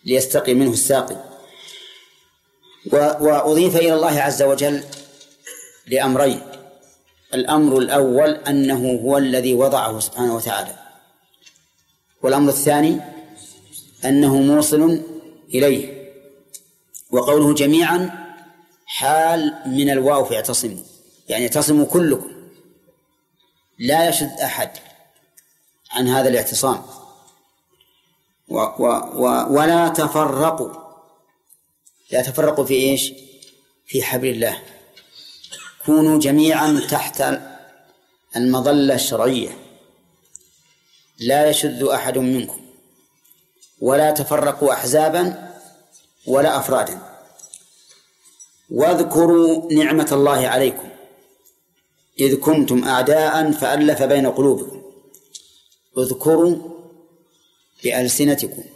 ليستقي منه الساقي. وأضيف إلى الله عز وجل لأمرين: الأمر الأول أنه هو الذي وضعه سبحانه وتعالى، والأمر الثاني أنه موصل إليه. وقوله جميعا حال من الواو في اعتصموا، يعني اعتصموا كلكم، لا يشد أحد عن هذا الاعتصام. ولا تفرقوا، لا تفرقوا في إيش؟ في حبل الله، كونوا جميعا تحت المظلة الشرعية، لا يشذ أحد منكم، ولا تفرقوا أحزابا ولا أفرادا. واذكروا نعمة الله عليكم إذ كنتم أعداء فألف بين قلوبكم. اذكروا بألسنتكم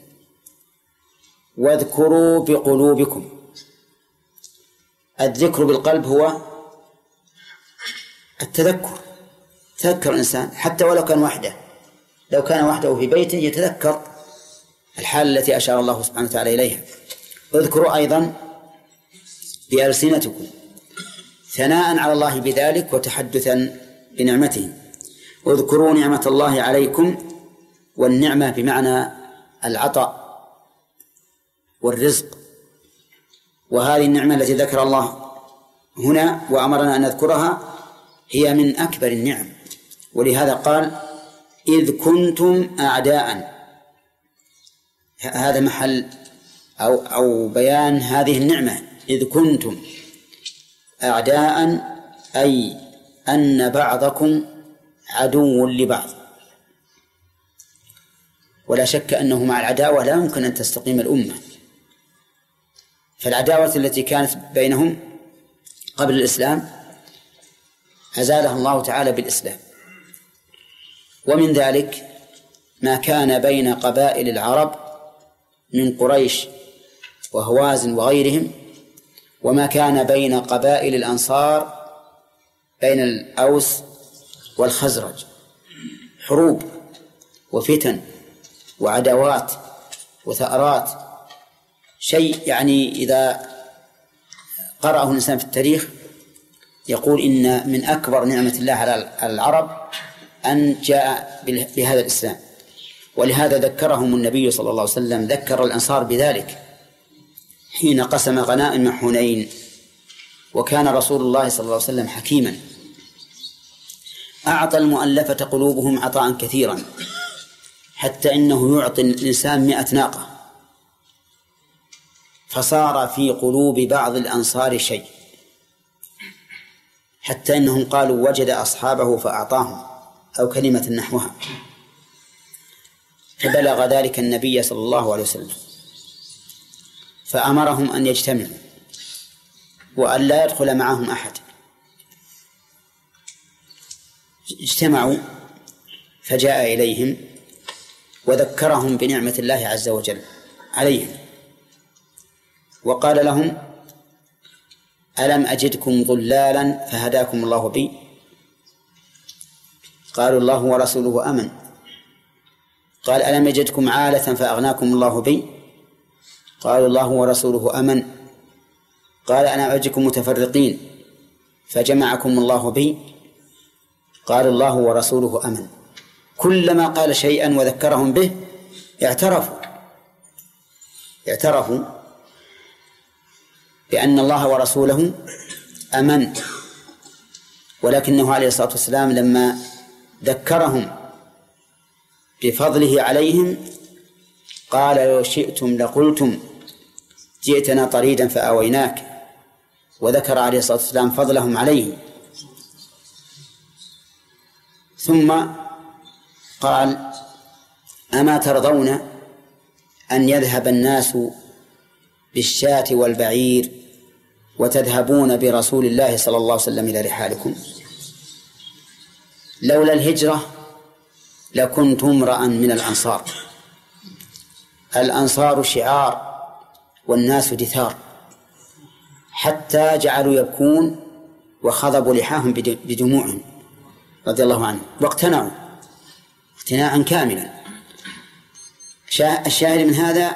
واذكروا بقلوبكم. الذكر بالقلب هو التذكر، تذكر الإنسان حتى ولو كان وحده، لو كان وحده في بيته يتذكر الحال التي أشار الله سبحانه وتعالى إليها. اذكروا أيضا بألسنتكم ثناء على الله بذلك وتحدثا بنعمته. اذكروا نعمة الله عليكم، والنعمة بمعنى العطاء والرزق، وهذه النعمة التي ذكر الله هنا وأمرنا أن نذكرها هي من أكبر النعم، ولهذا قال إذ كنتم أعداء. هذا محل أو بيان هذه النعمة، إذ كنتم أعداء، أي أن بعضكم عدو لبعض. ولا شك أنه مع العداوة لا يمكن أن تستقيم الأمة، فالعداوة التي كانت بينهم قبل الإسلام أزالها الله تعالى بالإسلام. ومن ذلك ما كان بين قبائل العرب من قريش وهوازن وغيرهم، وما كان بين قبائل الأنصار بين الأوس والخزرج، حروب وفتن وعداوات وثأرات، شيء يعني إذا قرأه الإنسان في التاريخ يقول إن من أكبر نعمة الله على العرب أن جاء بهذا الإسلام. ولهذا ذكرهم النبي صلى الله عليه وسلم، ذكر الأنصار بذلك حين قسم غنائم حنين. وكان رسول الله صلى الله عليه وسلم حكيما، أعطى المؤلفة قلوبهم عطاء كثيرا، حتى إنه يعطي الإنسان 100 ناقة، فصار في قلوب بعض الأنصار شيء، حتى إنهم قالوا وجد أصحابه فأعطاهم، أو كلمة نحوها. فبلغ ذلك النبي صلى الله عليه وسلم، فأمرهم أن يجتمعوا وأن لا يدخل معهم أحد. اجتمعوا، فجاء إليهم وذكرهم بنعمة الله عز وجل عليهم، وقال لهم ألم أجدكم ضلالا فهداكم الله بي؟ قالوا الله ورسوله أمن. قال ألم يجدكم عالة فأغناكم الله بي؟ قالوا الله ورسوله أمن. قال ألم أجدكم متفرقين فجمعكم الله بي؟ قال الله ورسوله أمن. كلما قال شيئا وذكرهم به اعترفوا بأن الله ورسوله أمن. ولكنه عليه الصلاة والسلام لما ذكرهم بفضله عليهم قال لو شئتم لقلتم جئتنا طريدا فآويناك، وذكر عليه الصلاة والسلام فضلهم عليهم. ثم قال أما ترضون أن يذهب الناس بالشاة والبعير وتذهبون برسول الله صلى الله عليه وسلم إلى رحالكم؟ لولا الهجرة لكنت امرأ من الأنصار. الأنصار شعار والناس دثار، حتى جعلوا يبكون وخضبوا لحاهم بدموعهم رضي الله عنهم، واقتنعوا اقتناعا كاملا. الشاهد من هذا